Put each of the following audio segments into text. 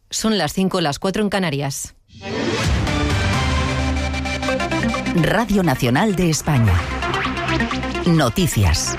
Son las 5, las 4 en Canarias. Radio Nacional de España. Noticias.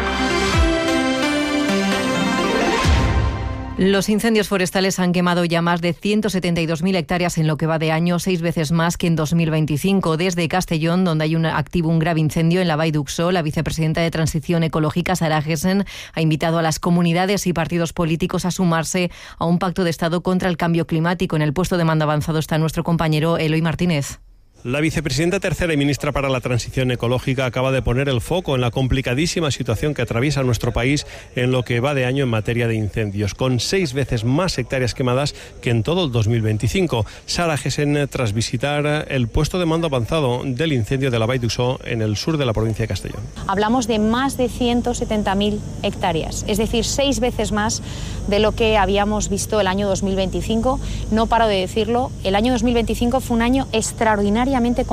Los incendios forestales han quemado ya más de 172.000 hectáreas en lo que va de año, 6 veces más que en 2025. Desde Castellón, donde hay activo un grave incendio en la Vall d'Uixó, la vicepresidenta de Transición Ecológica, Sara Gessen, ha invitado a las comunidades y partidos políticos a sumarse a un pacto de Estado contra el cambio climático. En el puesto de mando avanzado está nuestro compañero Eloy Martínez. La vicepresidenta tercera y ministra para la Transición Ecológica acaba de poner el foco en la complicadísima situación que atraviesa nuestro país en lo que va de año en materia de incendios, con 6 veces más hectáreas quemadas que en todo el 2025. Sara Gessen, tras visitar el puesto de mando avanzado del incendio de la Vall d'Uixó en el sur de la provincia de Castellón. Hablamos de más de 170.000 hectáreas, es decir, 6 veces más de lo que habíamos visto el año 2025. No paro de decirlo, el año 2025 fue un año extraordinario,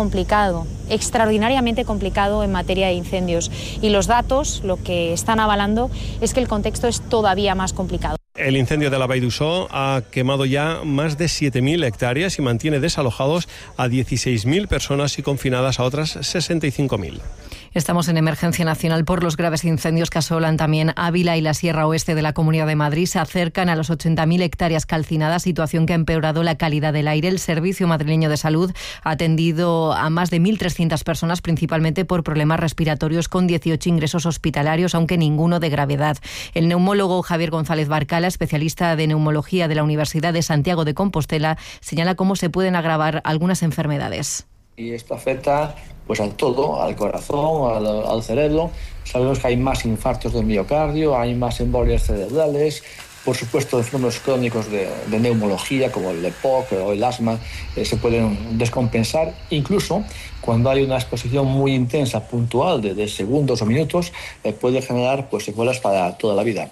extraordinariamente complicado en materia de incendios, y los datos lo que están avalando es que el contexto es todavía más complicado. El incendio de la Vall d'Uixó ha quemado ya más de 7.000 hectáreas y mantiene desalojados a 16.000 personas y confinadas a otras 65.000. Estamos en emergencia nacional por los graves incendios que asolan también Ávila y la Sierra Oeste de la Comunidad de Madrid. Se acercan a las 80.000 hectáreas calcinadas, situación que ha empeorado la calidad del aire. El Servicio Madrileño de Salud ha atendido a más de 1.300 personas, principalmente por problemas respiratorios, con 18 ingresos hospitalarios, aunque ninguno de gravedad. El neumólogo Javier González Barcala, especialista de neumología de la Universidad de Santiago de Compostela, señala cómo se pueden agravar algunas enfermedades. Y esto afecta pues al todo, al corazón, al cerebro. Sabemos que hay más infartos del miocardio, hay más embolias cerebrales, por supuesto enfermos crónicos de neumología como el EPOC o el asma se pueden descompensar. Incluso cuando hay una exposición muy intensa, puntual, de segundos o minutos, puede generar pues secuelas para toda la vida.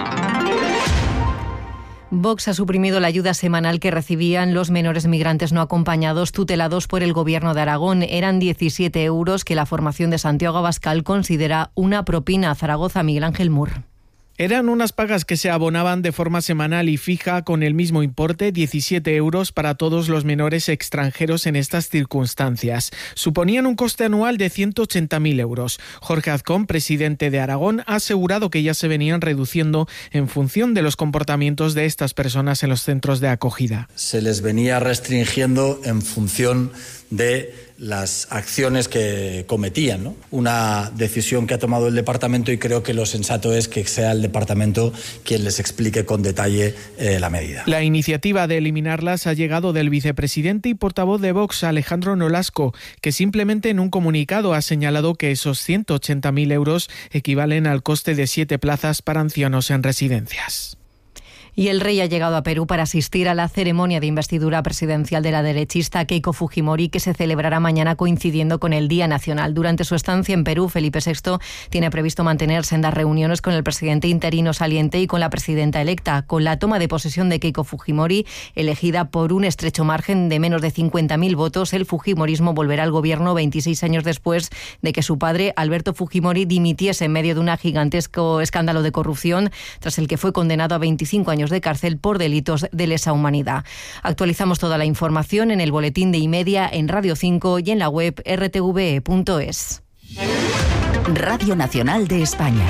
Vox ha suprimido la ayuda semanal que recibían los menores migrantes no acompañados tutelados por el Gobierno de Aragón. Eran 17 euros que la formación de Santiago Abascal considera una propina. Zaragoza, Miguel Ángel Mur. Eran unas pagas que se abonaban de forma semanal y fija con el mismo importe, 17 euros para todos los menores extranjeros en estas circunstancias. Suponían un coste anual de 180.000 euros. Jorge Azcón, presidente de Aragón, ha asegurado que ya se venían reduciendo en función de los comportamientos de estas personas en los centros de acogida. Se les venía restringiendo en función de las acciones que cometían, ¿no? Una decisión que ha tomado el departamento, y creo que lo sensato es que sea el departamento quien les explique con detalle la medida. La iniciativa de eliminarlas ha llegado del vicepresidente y portavoz de Vox, Alejandro Nolasco, que simplemente en un comunicado ha señalado que esos 180.000 euros equivalen al coste de 7 plazas para ancianos en residencias. Y el rey ha llegado a Perú para asistir a la ceremonia de investidura presidencial de la derechista Keiko Fujimori, que se celebrará mañana coincidiendo con el Día Nacional. Durante su estancia en Perú, Felipe VI tiene previsto mantener sendas reuniones con el presidente interino saliente y con la presidenta electa. Con la toma de posesión de Keiko Fujimori, elegida por un estrecho margen de menos de 50.000 votos, el fujimorismo volverá al gobierno 26 años después de que su padre, Alberto Fujimori, dimitiese en medio de un gigantesco escándalo de corrupción, tras el que fue condenado a 25 años de cárcel por delitos de lesa humanidad. Actualizamos toda la información en el boletín de Y-Media, en Radio 5 y en la web rtve.es. Radio Nacional de España.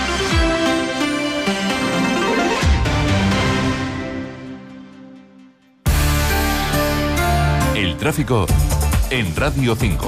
El tráfico en Radio 5.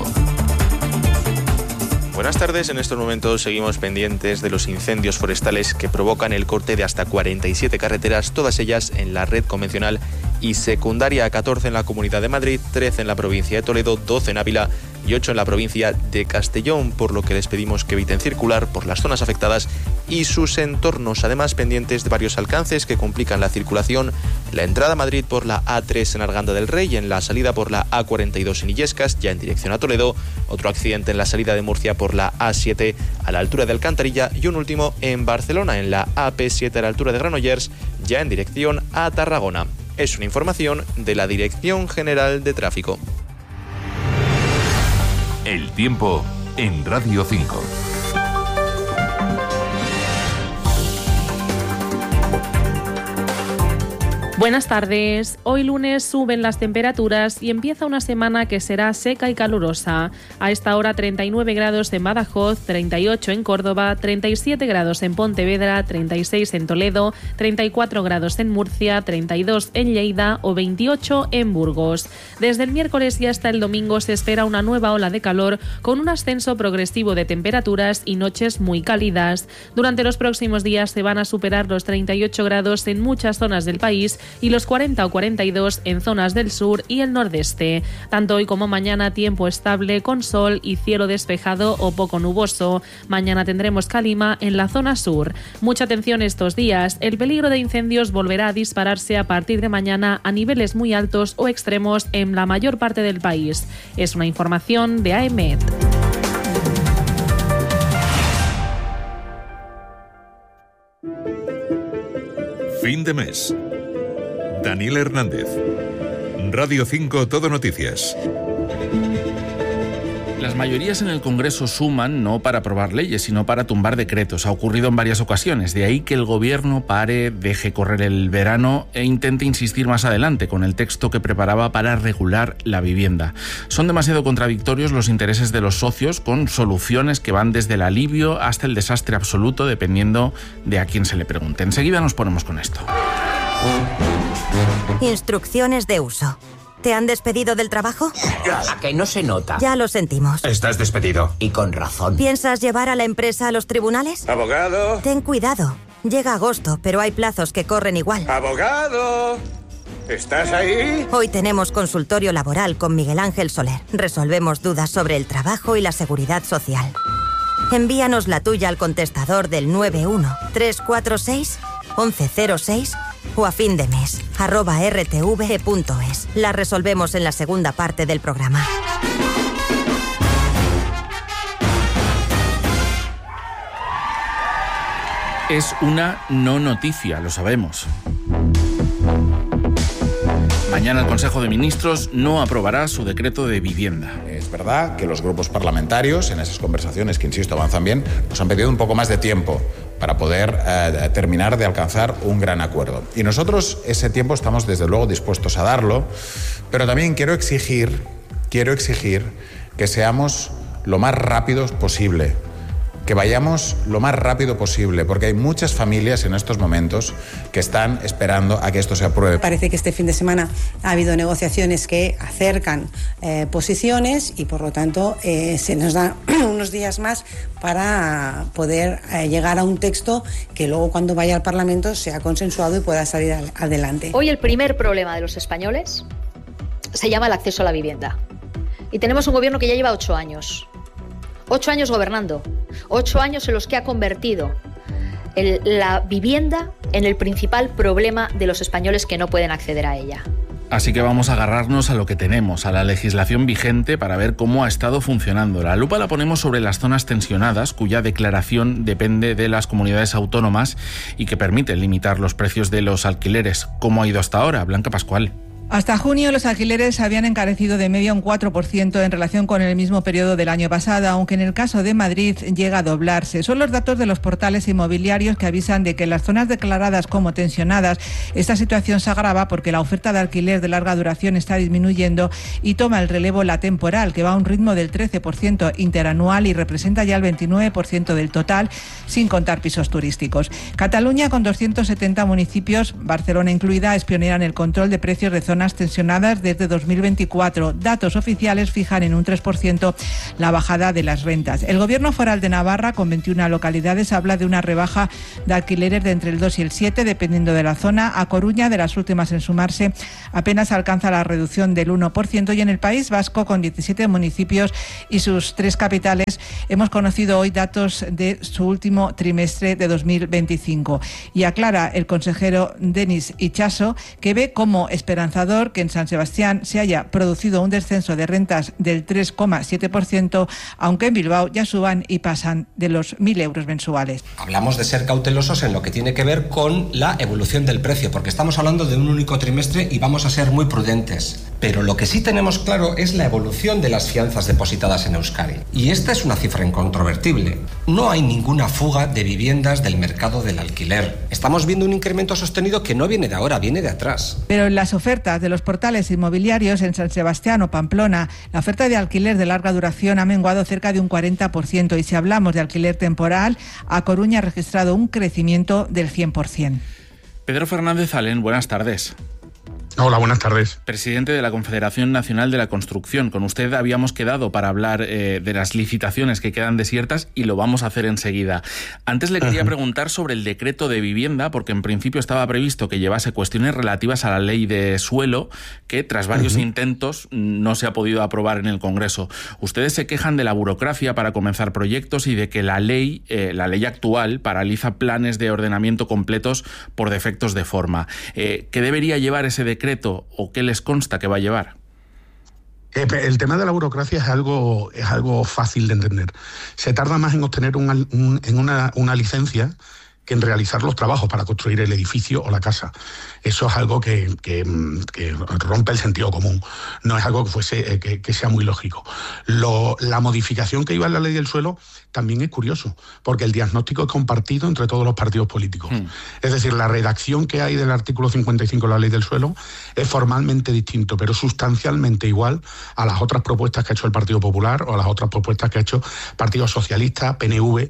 Buenas tardes, en estos momentos seguimos pendientes de los incendios forestales que provocan el corte de hasta 47 carreteras, todas ellas en la red convencional y secundaria, 14 en la Comunidad de Madrid, 13 en la provincia de Toledo, 12 en Ávila y 8 en la provincia de Castellón, por lo que les pedimos que eviten circular por las zonas afectadas y sus entornos. Además, pendientes de varios alcances que complican la circulación: la entrada a Madrid por la A3 en Arganda del Rey y en la salida por la A42 en Illescas, ya en dirección a Toledo; otro accidente en la salida de Murcia por la A7 a la altura de Alcantarilla; y un último en Barcelona en la AP7 a la altura de Granollers, ya en dirección a Tarragona. Es una información de la Dirección General de Tráfico. El tiempo en Radio 5. Buenas tardes. Hoy lunes suben las temperaturas y empieza una semana que será seca y calurosa. A esta hora 39 grados en Badajoz, 38 en Córdoba, 37 grados en Pontevedra, 36 en Toledo, 34 grados en Murcia, 32 en Lleida o 28 en Burgos. Desde el miércoles y hasta el domingo se espera una nueva ola de calor con un ascenso progresivo de temperaturas y noches muy cálidas. Durante los próximos días se van a superar los 38 grados en muchas zonas del país y los 40 o 42 en zonas del sur y el nordeste. Tanto hoy como mañana tiempo estable con sol y cielo despejado o poco nuboso. Mañana tendremos calima en la zona sur. Mucha atención estos días. El peligro de incendios volverá a dispararse a partir de mañana a niveles muy altos o extremos en la mayor parte del país. Es una información de AEMET. Fin de mes. Daniel Hernández. Radio 5 Todo Noticias. Las mayorías en el Congreso suman no para aprobar leyes, sino para tumbar decretos. Ha ocurrido en varias ocasiones. De ahí que el Gobierno pare, deje correr el verano e intente insistir más adelante con el texto que preparaba para regular la vivienda. Son demasiado contradictorios los intereses de los socios, con soluciones que van desde el alivio hasta el desastre absoluto, dependiendo de a quién se le pregunte. Enseguida nos ponemos con esto. Instrucciones de uso. ¿Te han despedido del trabajo? ¿A que no se nota? Ya lo sentimos. Estás despedido. Y con razón. ¿Piensas llevar a la empresa a los tribunales? ¡Abogado! Ten cuidado. Llega agosto, pero hay plazos que corren igual. ¡Abogado! ¿Estás ahí? Hoy tenemos consultorio laboral con Miguel Ángel Soler. Resolvemos dudas sobre el trabajo y la seguridad social. Envíanos la tuya al contestador del 91-346-1106 o a findemes@rtv.es. La resolvemos en la segunda parte del programa. Es una no noticia, lo sabemos. Mañana el Consejo de Ministros no aprobará su decreto de vivienda. Es verdad que los grupos parlamentarios, en esas conversaciones que, insisto, avanzan bien, nos han pedido un poco más de tiempo para poder terminar de alcanzar un gran acuerdo. Y nosotros ese tiempo estamos, desde luego, dispuestos a darlo, pero también quiero exigir que seamos lo más rápidos posible, que vayamos lo más rápido posible, porque hay muchas familias en estos momentos que están esperando a que esto se apruebe. Parece que este fin de semana ha habido negociaciones que acercan posiciones y, por lo tanto, se nos da unos días más para poder llegar a un texto que luego, cuando vaya al Parlamento, sea consensuado y pueda salir adelante. Hoy el primer problema de los españoles se llama el acceso a la vivienda. Y tenemos un gobierno que ya lleva 8 años. 8 años gobernando, 8 años en los que ha convertido la vivienda en el principal problema de los españoles que no pueden acceder a ella. Así que vamos a agarrarnos a lo que tenemos, a la legislación vigente, para ver cómo ha estado funcionando. La lupa la ponemos sobre las zonas tensionadas, cuya declaración depende de las comunidades autónomas y que permite limitar los precios de los alquileres. ¿Cómo ha ido hasta ahora? Blanca Pascual. Hasta junio los alquileres habían encarecido de media un 4% en relación con el mismo periodo del año pasado, aunque en el caso de Madrid llega a doblarse. Son los datos de los portales inmobiliarios que avisan de que en las zonas declaradas como tensionadas esta situación se agrava porque la oferta de alquiler de larga duración está disminuyendo y toma el relevo la temporal, que va a un ritmo del 13% interanual y representa ya el 29% del total, sin contar pisos turísticos. Cataluña, con 270 municipios, Barcelona incluida, es pionera en el control de precios de zonas tensionadas desde 2024. Datos oficiales fijan en un 3% la bajada de las rentas. El Gobierno foral de Navarra, con 21 localidades, habla de una rebaja de alquileres de entre el 2 y el 7, dependiendo de la zona. A Coruña, de las últimas en sumarse, apenas alcanza la reducción del 1%, y en el País Vasco, con 17 municipios y sus 3 capitales, hemos conocido hoy datos de su último trimestre de 2025. Y aclara el consejero Denis Itxaso que ve como esperanzador esperanzador que en San Sebastián se haya producido un descenso de rentas del 3,7%, aunque en Bilbao ya suban y pasan de los 1.000 euros mensuales. Hablamos de ser cautelosos en lo que tiene que ver con la evolución del precio, porque estamos hablando de un único trimestre y vamos a ser muy prudentes. Pero lo que sí tenemos claro es la evolución de las fianzas depositadas en Euskadi. Y esta es una cifra incontrovertible. No hay ninguna fuga de viviendas del mercado del alquiler. Estamos viendo un incremento sostenido que no viene de ahora, viene de atrás. Pero en las ofertas de los portales inmobiliarios en San Sebastián o Pamplona, la oferta de alquiler de larga duración ha menguado cerca de un 40%, y si hablamos de alquiler temporal, A Coruña ha registrado un crecimiento del 100%. Pedro Fernández Alén, buenas tardes. Hola, buenas tardes. Presidente de la Confederación Nacional de la Construcción. Con usted habíamos quedado para hablar de las licitaciones que quedan desiertas y lo vamos a hacer enseguida. Antes le quería preguntar sobre el decreto de vivienda, porque en principio estaba previsto que llevase cuestiones relativas a la ley de suelo, que tras varios intentos no se ha podido aprobar en el Congreso. Ustedes se quejan de la burocracia para comenzar proyectos y de que la ley actual paraliza planes de ordenamiento completos por defectos de forma. ¿Qué debería llevar ese decreto o qué les consta que va a llevar? El tema de la burocracia es algo fácil de entender. Se tarda más en obtener una licencia que en realizar los trabajos para construir el edificio o la casa. Eso es algo que rompe el sentido común. No es algo que sea muy lógico. La modificación que iba en la ley del suelo también es curioso, porque el diagnóstico es compartido entre todos los partidos políticos. Es decir, la redacción que hay del artículo 55 de la ley del suelo es formalmente distinto, pero sustancialmente igual a las otras propuestas que ha hecho el Partido Popular o a las otras propuestas que ha hecho Partido Socialista, PNV.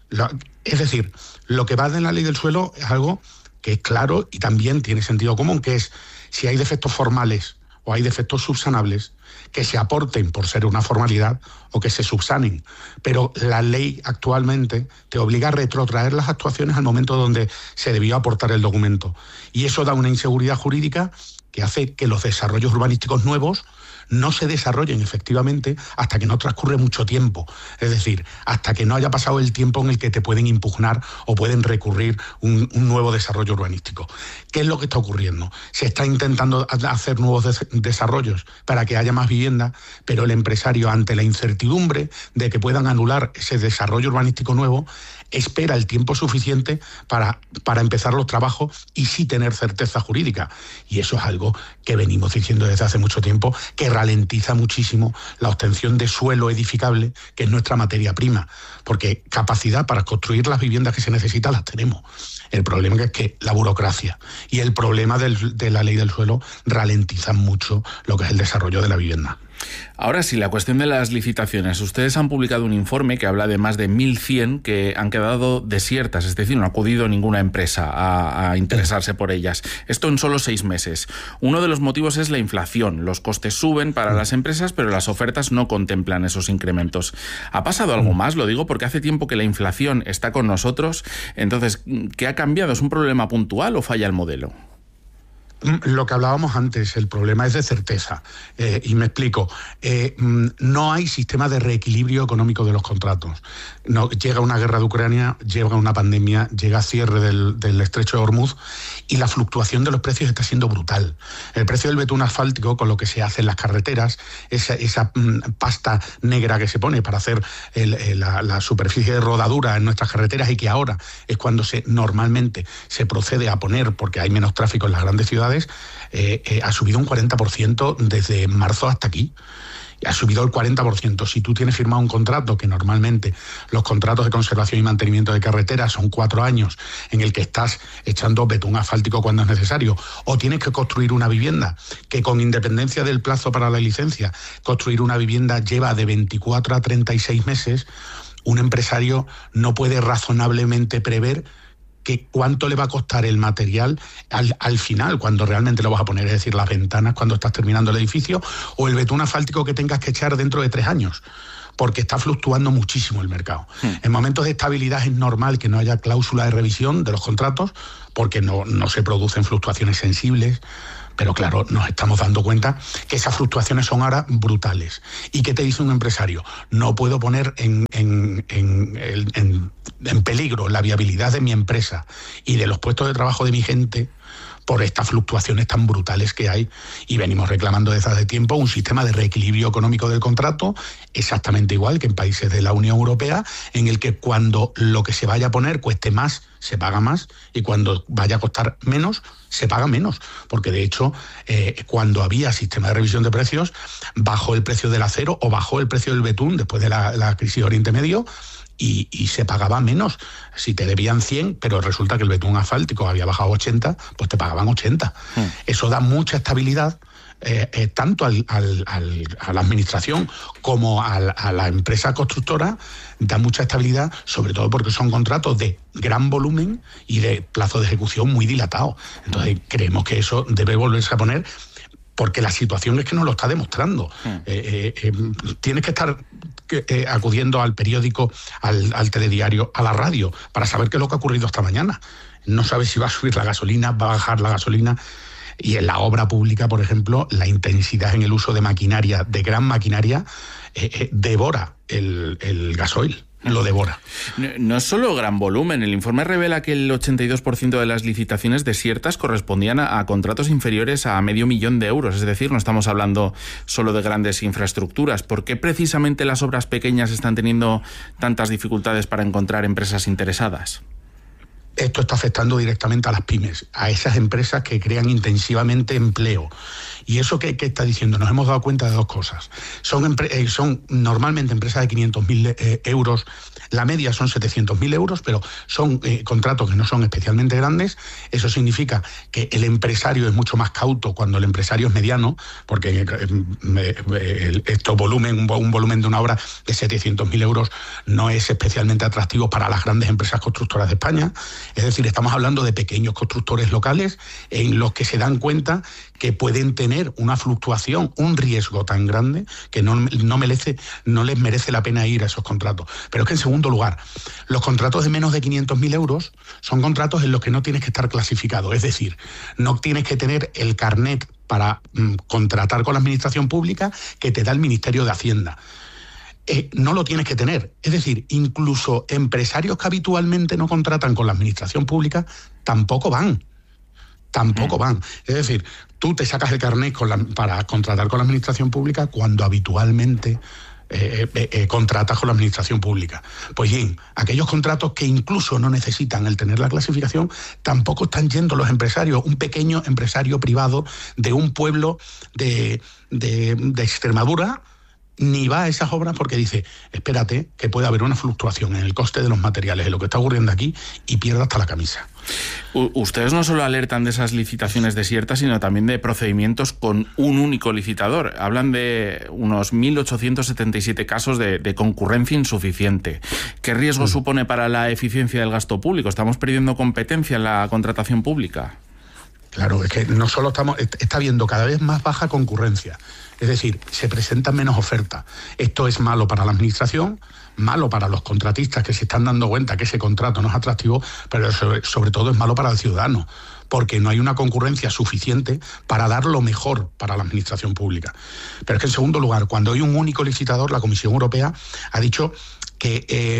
Es decir, lo que va de la ley del suelo es algo que es claro y también tiene sentido común, que es si hay defectos formales o hay defectos subsanables, que se aporten por ser una formalidad o que se subsanen. Pero la ley actualmente te obliga a retrotraer las actuaciones al momento donde se debió aportar el documento. Y eso da una inseguridad jurídica que hace que los desarrollos urbanísticos nuevos no se desarrollen efectivamente hasta que no transcurre mucho tiempo. Es decir, hasta que no haya pasado el tiempo en el que te pueden impugnar o pueden recurrir un nuevo desarrollo urbanístico. ¿Qué es lo que está ocurriendo? Se está intentando hacer nuevos desarrollos para que haya más vivienda, pero el empresario, ante la incertidumbre de que puedan anular ese desarrollo urbanístico nuevo, espera el tiempo suficiente para empezar los trabajos y sí tener certeza jurídica. Y eso es algo que venimos diciendo desde hace mucho tiempo, que ralentiza muchísimo la obtención de suelo edificable, que es nuestra materia prima, porque capacidad para construir las viviendas que se necesitan las tenemos. El problema es que la burocracia y el problema de la ley del suelo ralentizan mucho lo que es el desarrollo de la vivienda. Ahora sí, la cuestión de las licitaciones. Ustedes han publicado un informe que habla de más de 1.100 que han quedado desiertas, es decir, no ha acudido ninguna empresa a interesarse por ellas. Esto en solo 6 meses. Uno de los motivos es la inflación. Los costes suben para las empresas, pero las ofertas no contemplan esos incrementos. ¿Ha pasado algo más? Lo digo porque hace tiempo que la inflación está con nosotros. Entonces, ¿qué ha cambiado? ¿Es un problema puntual o falla el modelo? Lo que hablábamos antes, el problema es de certeza. Y me explico. No hay sistema de reequilibrio económico de los contratos. No, llega una guerra de Ucrania, llega una pandemia, llega cierre del estrecho de Hormuz y la fluctuación de los precios está siendo brutal. El precio del betún asfáltico, con lo que se hace en las carreteras, esa pasta negra que se pone para hacer la superficie de rodadura en nuestras carreteras, y que ahora es cuando normalmente se procede a poner, porque hay menos tráfico en las grandes ciudades, ha subido un 40% desde marzo hasta aquí. Ha subido el 40%. Si tú tienes firmado un contrato, que normalmente los contratos de conservación y mantenimiento de carreteras son 4 años, en el que estás echando betún asfáltico cuando es necesario, o tienes que construir una vivienda, que con independencia del plazo para la licencia, construir una vivienda lleva de 24 a 36 meses, un empresario no puede razonablemente prever cuánto le va a costar el material al final, cuando realmente lo vas a poner, es decir, las ventanas cuando estás terminando el edificio, o el betún asfáltico que tengas que echar dentro de 3 años, porque está fluctuando muchísimo el mercado. En momentos de estabilidad es normal que no haya cláusula de revisión de los contratos, porque no se producen fluctuaciones sensibles. Pero claro, nos estamos dando cuenta que esas fluctuaciones son ahora brutales. ¿Y qué te dice un empresario? No puedo poner en peligro la viabilidad de mi empresa y de los puestos de trabajo de mi gente por estas fluctuaciones tan brutales que hay, y venimos reclamando desde hace tiempo un sistema de reequilibrio económico del contrato exactamente igual que en países de la Unión Europea, en el que cuando lo que se vaya a poner cueste más, se paga más, y cuando vaya a costar menos, se paga menos, porque de hecho cuando había sistema de revisión de precios, bajó el precio del acero o bajó el precio del betún después de la crisis de Oriente Medio, y se pagaba menos. Si te debían 100, pero resulta que el betún asfáltico había bajado 80, pues te pagaban 80. Eso da mucha estabilidad tanto a la administración como a la empresa constructora, da mucha estabilidad, sobre todo porque son contratos de gran volumen y de plazo de ejecución muy dilatado. Entonces creemos que eso debe volverse a poner, porque la situación es que nos lo está demostrando. Tienes que estar acudiendo al periódico, al telediario, a la radio, para saber qué es lo que ha ocurrido esta mañana. No sabes si va a subir la gasolina, va a bajar la gasolina. Y en la obra pública, por ejemplo, la intensidad en el uso de maquinaria, de gran maquinaria, devora el gasoil. Lo devora. No es solo gran volumen. El informe revela que el 82% de las licitaciones desiertas correspondían a contratos inferiores a $500,000 de euros. Es decir, no estamos hablando solo de grandes infraestructuras. ¿Por qué precisamente las obras pequeñas están teniendo tantas dificultades para encontrar empresas interesadas? Esto está afectando directamente a las pymes, a esas empresas que crean intensivamente empleo. ¿Y eso qué está diciendo? Nos hemos dado cuenta de dos cosas. Son normalmente empresas de 500.000 euros, la media son 700.000 euros, pero son contratos que no son especialmente grandes. Eso significa que el empresario es mucho más cauto cuando el empresario es mediano, porque un volumen de una obra de 700.000 euros no es especialmente atractivo para las grandes empresas constructoras de España. Es decir, estamos hablando de pequeños constructores locales en los que se dan cuenta que pueden tener una fluctuación, un riesgo tan grande que no les merece la pena ir a esos contratos. Pero es que, en segundo lugar, los contratos de menos de 500.000 euros son contratos en los que no tienes que estar clasificado. Es decir, no tienes que tener el carnet para contratar con la administración pública que te da el Ministerio de Hacienda. No lo tienes que tener. Es decir, incluso empresarios que habitualmente no contratan con la administración pública tampoco van. Es decir, tú te sacas el carnet para contratar con la administración pública cuando habitualmente contratas con la administración pública. Pues bien, aquellos contratos que incluso no necesitan el tener la clasificación, tampoco están yendo los empresarios. Un pequeño empresario privado de un pueblo de Extremadura ni va a esas obras porque dice, espérate, que puede haber una fluctuación en el coste de los materiales, en lo que está ocurriendo aquí, y pierda hasta la camisa. Ustedes no solo alertan de esas licitaciones desiertas, sino también de procedimientos con un único licitador. Hablan de unos 1.877 casos de concurrencia insuficiente. ¿Qué riesgo supone para la eficiencia del gasto público? ¿Estamos perdiendo competencia en la contratación pública? Claro, es que no solo está habiendo cada vez más baja concurrencia. Es decir, se presentan menos ofertas. Esto es malo para la administración, malo para los contratistas que se están dando cuenta que ese contrato no es atractivo, pero sobre todo es malo para el ciudadano, porque no hay una concurrencia suficiente para dar lo mejor para la administración pública. Pero es que, en segundo lugar, cuando hay un único licitador, la Comisión Europea ha dicho que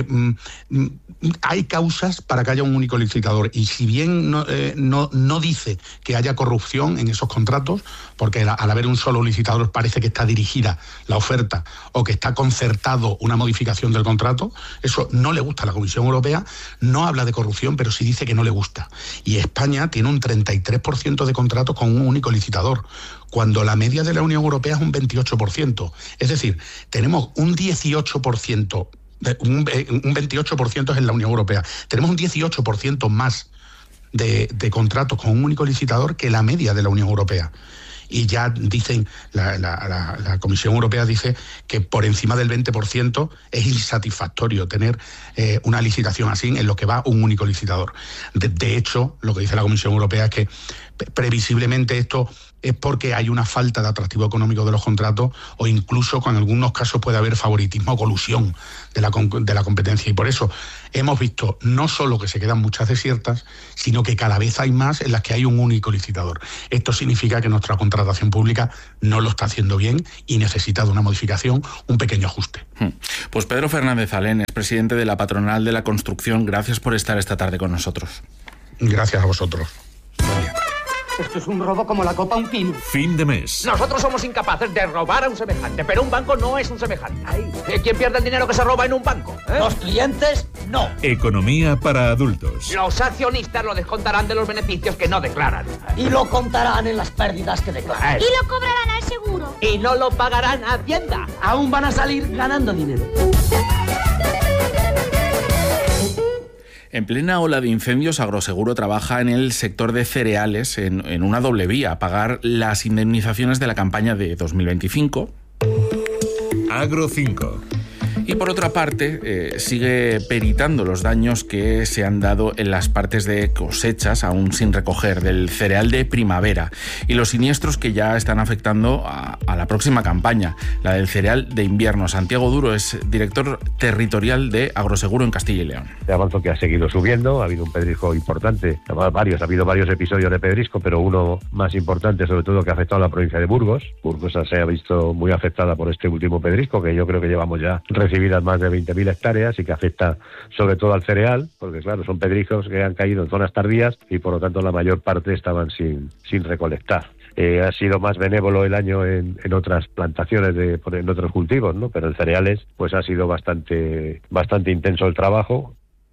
hay causas para que haya un único licitador, y si bien no dice que haya corrupción en esos contratos, porque al haber un solo licitador parece que está dirigida la oferta o que está concertado una modificación del contrato, eso no le gusta a la Comisión Europea. No habla de corrupción, pero sí dice que no le gusta. Y España tiene un 33% de contratos con un único licitador, cuando la media de la Unión Europea es un 28%. Es decir, tenemos un 18%, un 28% es en la Unión Europea. Tenemos un 18% más de contratos con un único licitador que la media de la Unión Europea. Y ya dicen, la Comisión Europea dice que por encima del 20% es insatisfactorio tener una licitación así en lo que va un único licitador. De hecho, lo que dice la Comisión Europea es que previsiblemente esto es porque hay una falta de atractivo económico de los contratos, o incluso con algunos casos puede haber favoritismo o colusión de la competencia. Y por eso hemos visto no solo que se quedan muchas desiertas, sino que cada vez hay más en las que hay un único licitador. Esto significa que nuestra contratación pública no lo está haciendo bien y necesita de una modificación, un pequeño ajuste. Pues Pedro Fernández Alén es presidente de la Patronal de la Construcción. Gracias por estar esta tarde con nosotros. Gracias a vosotros. Esto es un robo como la copa a un pino. Fin de mes. Nosotros somos incapaces de robar a un semejante, pero un banco no es un semejante. ¿Quién pierde el dinero que se roba en un banco? Los clientes, no. Economía para adultos. Los accionistas lo descontarán de los beneficios que no declaran. Y lo contarán en las pérdidas que declaran. Y lo cobrarán al seguro. Y no lo pagarán a Hacienda. Aún van a salir ganando dinero. En plena ola de incendios, Agroseguro trabaja en el sector de cereales en una doble vía: pagar las indemnizaciones de la campaña de 2025. Agro 5. Y por otra parte, sigue peritando los daños que se han dado en las partes de cosechas aún sin recoger del cereal de primavera y los siniestros que ya están afectando a la próxima campaña, la del cereal de invierno. Santiago Duro es director territorial de Agroseguro en Castilla y León. El avanzo que ha seguido subiendo, ha habido un pedrisco importante, ha habido varios episodios de pedrisco, pero uno más importante sobre todo que ha afectado a la provincia de Burgos. Burgos se ha visto muy afectada por este último pedrisco, que yo creo que llevamos ya recibidas más de 20.000 hectáreas y que afecta sobre todo al cereal, porque claro, son pedriscos que han caído en zonas tardías y por lo tanto la mayor parte estaban sin recolectar. Ha sido más benévolo el año en otras plantaciones, en otros cultivos, ¿no? Pero en cereales pues ha sido bastante intenso el trabajo.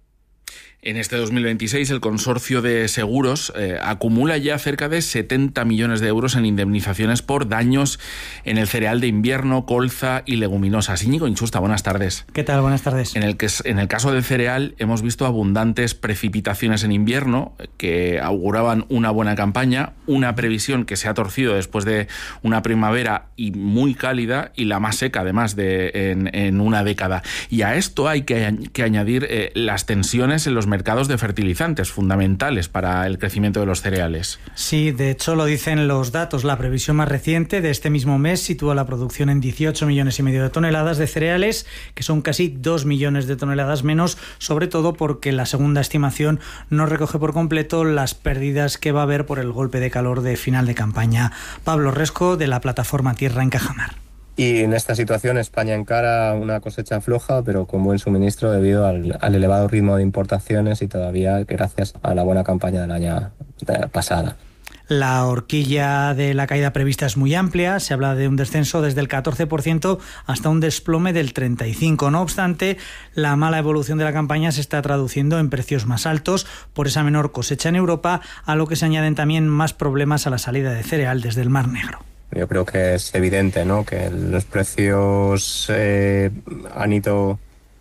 En este 2026 el consorcio de seguros acumula ya cerca de 70 millones de euros en indemnizaciones por daños en el cereal de invierno, colza y leguminosas. Íñigo Inchusta, buenas tardes. ¿Qué tal? Buenas tardes. En el caso del cereal hemos visto abundantes precipitaciones en invierno que auguraban una buena campaña, una previsión que se ha torcido después de una primavera y muy cálida y la más seca además en una década. Y a esto hay que añadir las tensiones en los mercados de fertilizantes, fundamentales para el crecimiento de los cereales. Sí, de hecho lo dicen los datos. La previsión más reciente de este mismo mes sitúa la producción en 18,5 millones de toneladas de cereales, que son casi 2 millones de toneladas menos, sobre todo porque la segunda estimación no recoge por completo las pérdidas que va a haber por el golpe de calor de final de campaña. Pablo Resco, de la plataforma Tierra en Cajamar. Y en esta situación España encara una cosecha floja, pero con buen suministro debido al elevado ritmo de importaciones y todavía gracias a la buena campaña del año pasada. La horquilla de la caída prevista es muy amplia, se habla de un descenso desde el 14% hasta un desplome del 35%. No obstante, la mala evolución de la campaña se está traduciendo en precios más altos por esa menor cosecha en Europa, a lo que se añaden también más problemas a la salida de cereal desde el Mar Negro. Yo creo que es evidente, ¿no?, que los precios han ido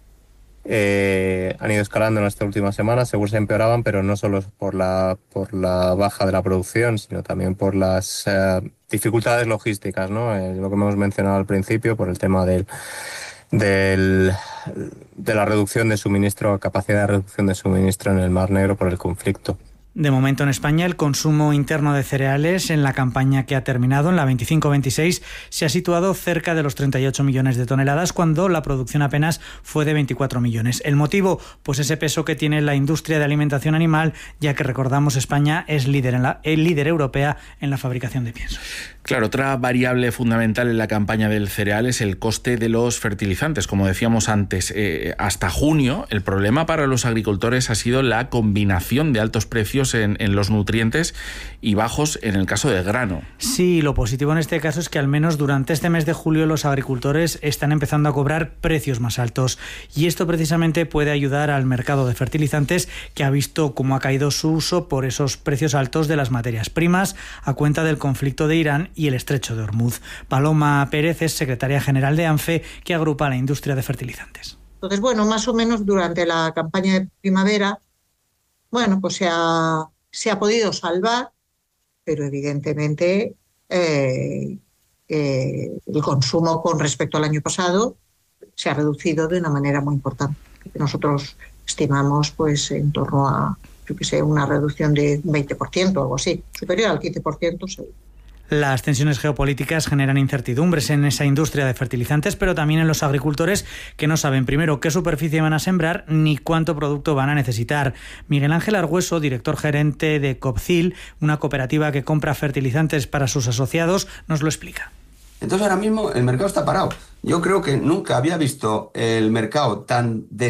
escalando en esta última semana, según se empeoraban, pero no solo por la baja de la producción, sino también por las dificultades logísticas, ¿no? Lo que hemos mencionado al principio, por el tema de la reducción de suministro, capacidad de reducción de suministro en el Mar Negro por el conflicto. De momento en España el consumo interno de cereales en la campaña que ha terminado, en la 25-26, se ha situado cerca de los 38 millones de toneladas cuando la producción apenas fue de 24 millones. ¿El motivo? Pues ese peso que tiene la industria de alimentación animal, ya que recordamos España es líder europea en la fabricación de pienso. Claro, otra variable fundamental en la campaña del cereal es el coste de los fertilizantes. Como decíamos antes, hasta junio el problema para los agricultores ha sido la combinación de altos precios en los nutrientes y bajos en el caso del grano. Sí, lo positivo en este caso es que al menos durante este mes de julio los agricultores están empezando a cobrar precios más altos y esto precisamente puede ayudar al mercado de fertilizantes, que ha visto cómo ha caído su uso por esos precios altos de las materias primas a cuenta del conflicto de Irán y el estrecho de Hormuz. Paloma Pérez es secretaria general de ANFE, que agrupa a la industria de fertilizantes. Entonces, bueno, más o menos durante la campaña de primavera, bueno, pues se ha podido salvar, pero evidentemente el consumo con respecto al año pasado se ha reducido de una manera muy importante. Nosotros estimamos pues en torno a, una reducción de un 20% o algo así, superior al 15% seguro. Las tensiones geopolíticas generan incertidumbres en esa industria de fertilizantes, pero también en los agricultores, que no saben primero qué superficie van a sembrar ni cuánto producto van a necesitar. Miguel Ángel Argüeso, director gerente de Copcil, una cooperativa que compra fertilizantes para sus asociados, nos lo explica. Entonces ahora mismo el mercado está parado. Yo creo que nunca había visto el mercado tan